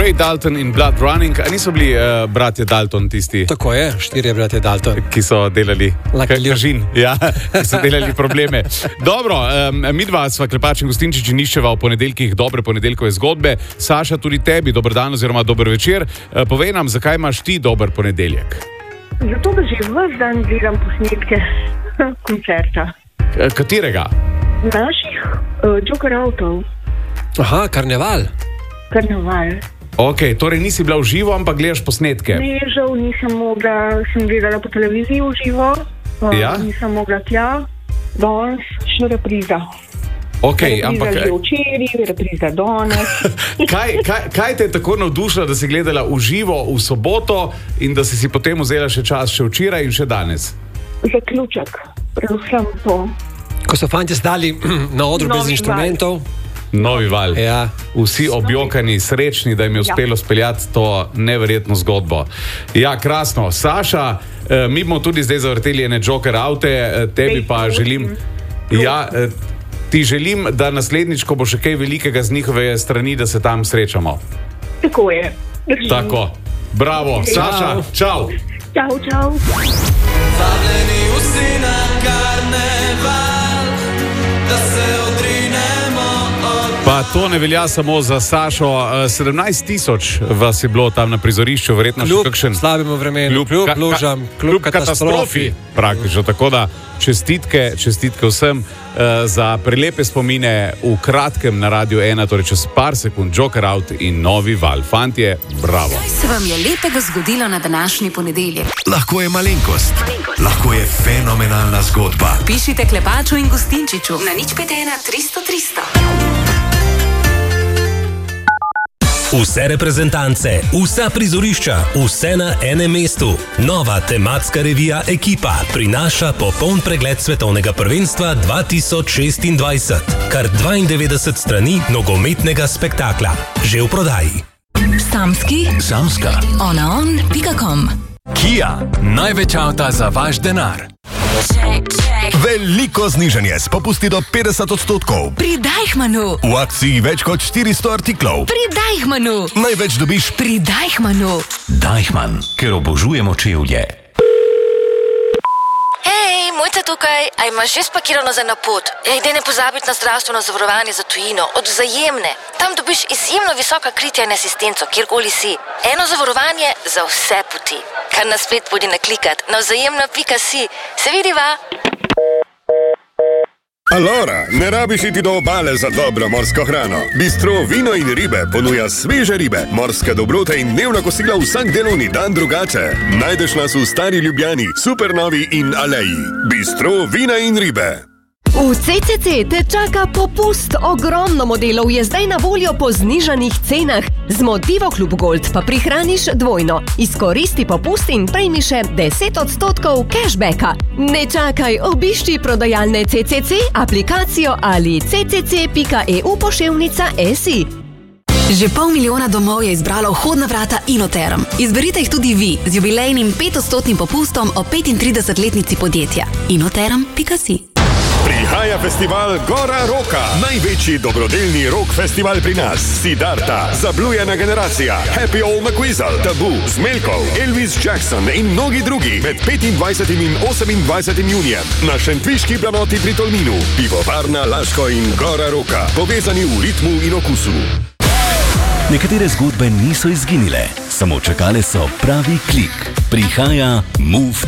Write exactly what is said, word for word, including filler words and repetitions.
Ray Dalton in Blood Running. A niso bili uh, bratje Dalton tisti? Tako je, štirje bratje Dalton. Ki so delali kažin, ja, ki so delali probleme. Dobro, um, midva sva Klepač in Gustinčič niščeva v ponedeljkih dobre ponedeljkove zgodbe. Saša, tudi tebi dober dan oziroma dober večer. Uh, povej nam, zakaj imaš ti dober ponedeljek? Zato, da že ves dan gledam posnetke koncerta. K- katerega? Naših uh, Joker avtov. Aha, karneval. Karneval. Ok, torej nisi bila v živo, ampak gledaš posnetke. Ne, žal nisem mogla, sem gledala po televiziji v živo. Uh, Ja? Nisem mogla tja. Danes še repriza. Ok, repriza ampak že včeraj, repriza danes. kaj, kaj, kaj te je tako navdušilo, da si gledala v živo v soboto in da si si potem vzela še čas še včeraj in še danes? Zaključek, predvsem to. Ko so fantje stali na odru Novi bez inštrumentov. Novi val. Ja. Vsi objokani, srečni, da jim je uspelo speljati to neverjetno zgodbo. Ja, krasno. Saša, eh, mi bomo tudi zdaj zavrteli ene Joker avte, eh, tebi pa želim, ja, eh, ti želim, da naslednjič, ko bo še kaj velikega z njihove strani, da se tam srečamo. Tako je. Držim. Tako. Bravo. Saša, čau. Čau, čau. Vabljeni vsi na karneval, da se odrinemo od... Pa to ne velja samo za Sašo. sedemnajst tisoč vas je bilo tam na prizorišču, verjetno še Kljub kakšen... slabemu vremenu, kljub ka- ka- lužam, kljub katastrofi. Praktično, tako da čestitke, čestitke vsem uh, za prelepe spomine v kratkem na Radiu ena, torej čez par sekund, Joker out in Novi val. Fantje, bravo. Kaj se vam je lepega zgodilo na današnji ponedeljek? Lahko je malenkost, lahko je fenomenalna zgodba. Pišite Klepaču in Gustinčiču na nič pet ena tristo tristo. Vse reprezentance, vsa prizorišča, vse na enem mestu. Nova tematska revija Ekipa prinaša popoln pregled svetovnega prvenstva dva tisoč šestindvajset. Kar dvaindevetdeset strani nogometnega spektakla. Že v prodaji. Samski, Samska. onaon pika com. Kia, največ avta za vaš denar. Veliko znižanje s popusti do petdeset odstotkov. Pri Deichmannu, V akciji več kot štiristo artiklov. pri Deichmannu, Največ dobiš pri Deichmannu. Deichmann, ker obožujemo čevlje. Hej, mojca tukaj, a imaš že spakirano za napot? Ej, daj ne pozabiti na zdravstveno zavarovanje za tujino, od Vzajemne. Tam dobiš izjemno visoka kritja in asistenco, kjerkoli si. Eno zavarovanje za vse poti. Kar na splet podi naklikat na vzajemna pika si. Se vidiva? Alora, ne rabiš iti do obale za dobro morsko hrano. Bistro Vino in ribe ponuja sveže ribe, morske dobrote in dnevna kosila vsak delovni dan drugače. Najdeš nas v Stari Ljubljani, Supernovi in Aleji. Bistro Vina in ribe. V C C C te čaka popust. Ogromno modelov je zdaj na voljo po znižanih cenah. Z Motivo Klub Gold pa prihraniš dvojno. Izkoristi popust in prejmi še deset odstotkov cashbacka. Ne čakaj, obišči prodajalne C C C, aplikacijo ali c c c pika e u poševnica si. Že pol milijona domov je izbralo vhodna vrata Inoterm. Izberite jih tudi vi z jubilejnim petodstotnim popustom o petintridesetletnici podjetja. inoterm pika si. Prihaja festival Gora Roka, največji dobrodelni rock festival pri nas. Siddharta, Zablujena generacija, Happy Old McWeasel, Tabu, Zmelkov, Elvis Jackson in mnogi drugi med petindvajsetim in osemindvajsetim junijem na Šentviški planoti pri Tolminu. Pivovarna Laško in Gora Roka, povezani v ritmu in okusu. Nekatere zgodbe niso izginile, samo čakale so pravi klik. Prihaja Move